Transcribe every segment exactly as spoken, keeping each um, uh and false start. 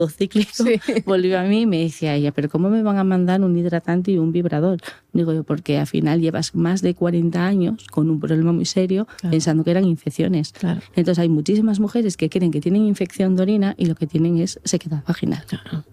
cíclico, sí. Volvió a mí y me decía ella, pero ¿cómo me van a mandar un hidratante y un vibrador? Digo yo, porque al final llevas más de cuarenta años con un problema muy serio, claro, pensando que eran infecciones. Claro. Entonces hay muchísimas mujeres que creen que tienen infección de orina y lo que tienen es sequedad vaginal. Claro.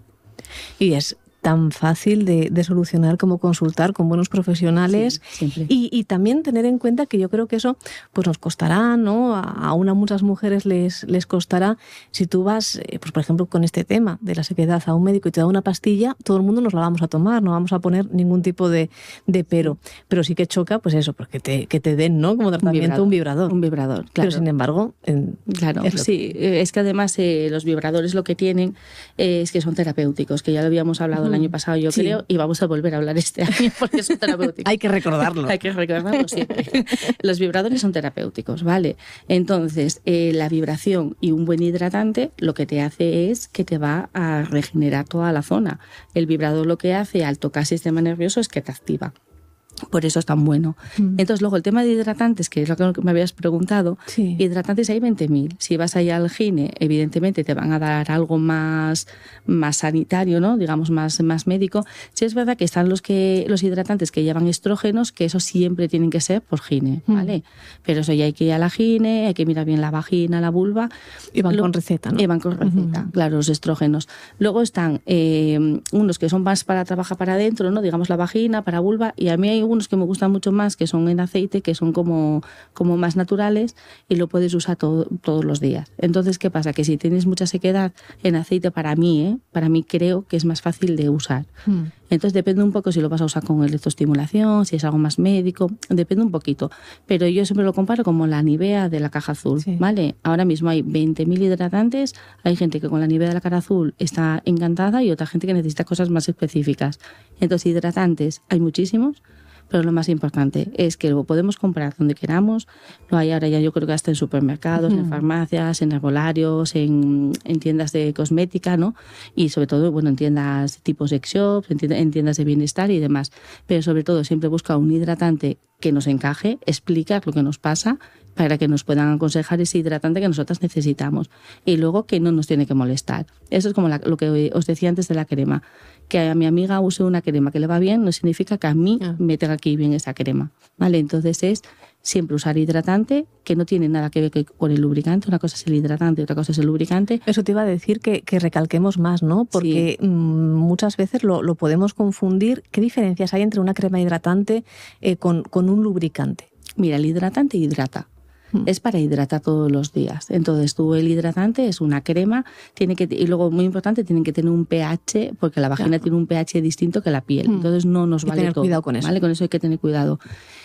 Y es tan fácil de, de solucionar como consultar con buenos profesionales, sí, y, y también tener en cuenta que yo creo que eso pues nos costará, ¿no? A, aún a muchas mujeres les, les costará. Si tú vas, eh, pues por ejemplo, con este tema de la sequedad a un médico y te da una pastilla, todo el mundo nos la vamos a tomar, no vamos a poner ningún tipo de, de pero. Pero sí que choca, pues eso, porque te, que te den, ¿no? Como tratamiento un vibrador. Un vibrador, claro. Pero sin embargo, en, claro, es sí, que... es que además eh, los vibradores lo que tienen eh, es que son terapéuticos, que ya lo habíamos hablado el año pasado, yo sí. creo, y vamos a volver a hablar este año porque son terapéuticos. Hay que recordarlo. Hay que recordarlo siempre. Los vibradores son terapéuticos, ¿vale? Entonces, eh, la vibración y un buen hidratante lo que te hace es que te va a regenerar toda la zona. El vibrador lo que hace al tocar el sistema nervioso es que te activa. Por eso es tan bueno. Mm. Entonces, luego el tema de hidratantes, que es lo que me habías preguntado, sí. hidratantes hay veinte mil. Si vas allá al gine, evidentemente te van a dar algo más, más sanitario, ¿no? Digamos, más, más médico. Sí es verdad que están los que los hidratantes que llevan estrógenos, que eso siempre tienen que ser por gine, ¿vale? Mm. Pero eso ya hay que ir a la gine, hay que mirar bien la vagina, la vulva. Y van lo, con receta, ¿no? Y van con receta, uh-huh. claro, los estrógenos. Luego están eh, unos que son más para trabajar para adentro, ¿no? Digamos la vagina, para vulva, y a mí hay unos que me gustan mucho más, que son en aceite, que son como, como más naturales y lo puedes usar todo, todos los días. Entonces, ¿qué pasa? Que si tienes mucha sequedad en aceite, para mí, ¿eh? para mí creo que es más fácil de usar. Mm. Entonces, depende un poco si lo vas a usar con electroestimulación, si es algo más médico, depende un poquito. Pero yo siempre lo comparo como la Nivea de la caja azul, sí. ¿vale? Ahora mismo hay veinte mil hidratantes, hay gente que con la Nivea de la caja azul está encantada y otra gente que necesita cosas más específicas. Entonces, hidratantes hay muchísimos, pero lo más importante es que lo podemos comprar donde queramos. Lo hay ahora ya, yo creo que hasta en supermercados, uh-huh. en farmacias, en herbolarios, en, en tiendas de cosmética, ¿no? Y sobre todo, bueno, en tiendas tipo sex shops, en tiendas, en tiendas de bienestar y demás. Pero sobre todo siempre busca un hidratante que nos encaje, explicar lo que nos pasa para que nos puedan aconsejar ese hidratante que nosotras necesitamos. Y luego que no nos tiene que molestar. Eso es como la, lo que os decía antes de la crema. Que a mi amiga use una crema que le va bien no significa que a mí ah. me tenga que ir bien esa crema, ¿vale? Entonces es siempre usar hidratante, que no tiene nada que ver con el lubricante. Una cosa es el hidratante, otra cosa es el lubricante. Eso te iba a decir que, que recalquemos más, ¿no? Porque sí. mmm, muchas veces lo, lo podemos confundir. ¿Qué diferencias hay entre una crema hidratante eh, con, con un lubricante? Mira, el hidratante hidrata. Es para hidratar todos los días. Entonces tú el hidratante es una crema, tiene que y luego muy importante tienen que tener un pH, porque la vagina claro. tiene un pH distinto que la piel. Entonces no nos hay vale tener todo. Cuidado con eso. ¿Vale? Con eso hay que tener cuidado.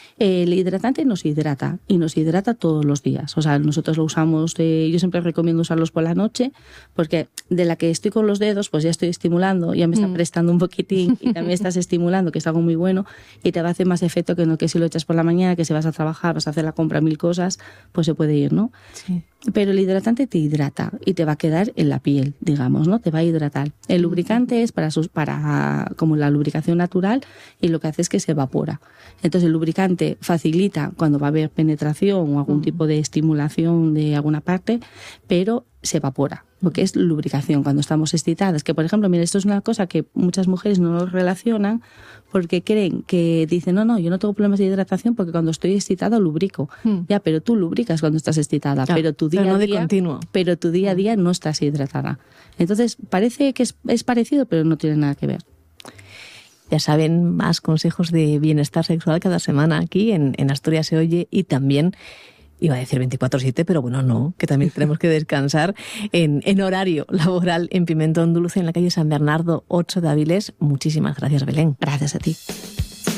El hidratante nos hidrata y nos hidrata todos los días. O sea, nosotros lo usamos, de, yo siempre recomiendo usarlos por la noche, porque de la que estoy con los dedos, pues ya estoy estimulando, ya me está mm. prestando un poquitín y también estás estimulando, que es algo muy bueno y te va a hacer más efecto que no que si lo echas por la mañana, que si vas a trabajar, vas a hacer la compra, mil cosas, pues se puede ir, ¿no? Sí. Pero el hidratante te hidrata y te va a quedar en la piel, digamos, ¿no? Te va a hidratar. El lubricante es para, sus, para como la lubricación natural y lo que hace es que se evapora. Entonces el lubricante facilita cuando va a haber penetración o algún tipo de estimulación de alguna parte, pero se evapora, porque es lubricación cuando estamos excitadas. Que, por ejemplo, mira, esto es una cosa que muchas mujeres no lo relacionan porque creen que dicen, no, no, yo no tengo problemas de hidratación porque cuando estoy excitada lubrico. Mm. Ya, pero tú lubricas cuando estás excitada, claro, pero tu día pero no a de día, continuo. Pero tu día a día no estás hidratada. Entonces, parece que es, es parecido, pero no tiene nada que ver. Ya saben, más consejos de bienestar sexual cada semana aquí en, en Asturias se oye y también, iba a decir veinticuatro siete, pero bueno, no, que también tenemos que descansar en, en horario laboral en Pimentón Dulce, en la calle San Bernardo ocho de Avilés. Muchísimas gracias, Belén. Gracias a ti.